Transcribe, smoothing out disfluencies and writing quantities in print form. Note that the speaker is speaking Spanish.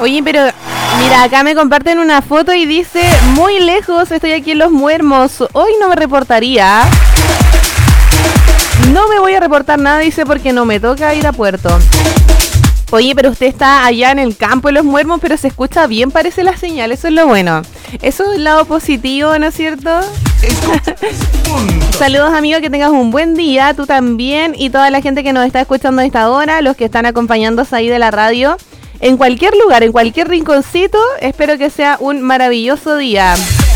Oye, pero mira, acá me comparten una foto y dice, muy lejos, estoy aquí en Los Muermos. Hoy no me reportaría. No me voy a reportar nada, dice, porque no me toca ir a Puerto. Oye, pero usted está allá en el campo de Los Muermos, pero se escucha bien, parece la señal, eso es lo bueno. Eso es el lado positivo, ¿no es cierto? Saludos, amigo, que tengas un buen día, tú también, y toda la gente que nos está escuchando a esta hora, los que están acompañándose ahí de la radio, en cualquier lugar, en cualquier rinconcito, espero que sea un maravilloso día.